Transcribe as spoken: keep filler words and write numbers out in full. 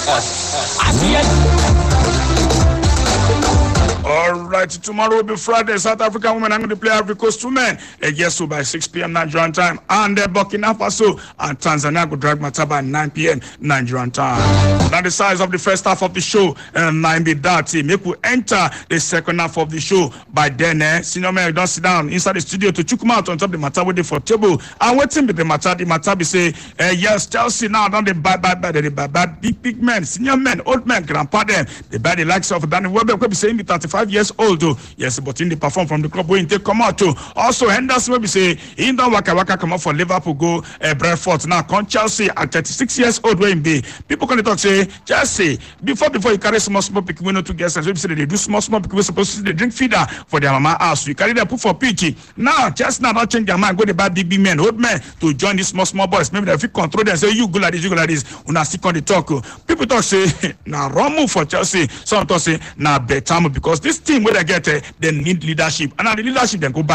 All right, tomorrow will be Friday. South African women are going to play Ivory Coast women. Uh, yes, so by six p.m. Nigerian time. And uh, Burkina Faso and Tanzania will drag matter by nine p.m. Nigerian time. Now the size of the first half of the show, uh, nine be that. Make we enter the second half of the show. By then, uh, senior men don't sit down inside the studio to check them out on top of the matter with the for table. And waiting with the matter, the matter be say, uh, yes, Chelsea now don't they buy, buy, buy, they buy, buy, big, big men, senior men, old men, grandpa them. They buy the likes of Danny Welbeck, will be saying the thirty-five years old, though. Yes, but in the perform from the club when they come out, too. Also, Henderson will be say, in the waka waka come out for Liverpool, go uh, Brentford. Now, come Chelsea at thirty-six years old, where be. People can talk, say, Chelsea, before before you carry small, small pick, we know to get sense. We say they do small, small pick, we're supposed to they drink feeder for their mama house. You carry them put for pitchy. Now, Chelsea now don't change their mind, go the bad big, big men, old men to join these small, small boys. Maybe they feel control them, say, you go like this, you go like this. When I see on the talk, people talk, say, now, wrong move for Chelsea. Some talk, say, now, better move because this team, where they get, uh, they need leadership. And now the leadership, then go back.